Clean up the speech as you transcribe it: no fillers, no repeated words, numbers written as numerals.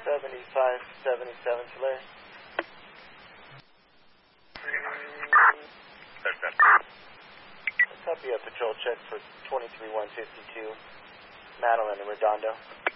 7577 Tulare. Copy a patrol check for 23152, Madeline and Redondo.